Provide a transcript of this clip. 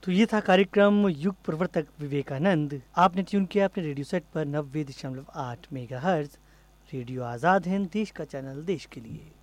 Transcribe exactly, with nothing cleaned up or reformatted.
तो ये था कार्यक्रम युग प्रवर्तक विवेकानंद। आपने ट्यून किया अपने रेडियो सेट पर नब्बे दशमलव आठ मेगाहर्ट्ज। रेडियो आज़ाद हिंद, देश का चैनल, देश के लिए।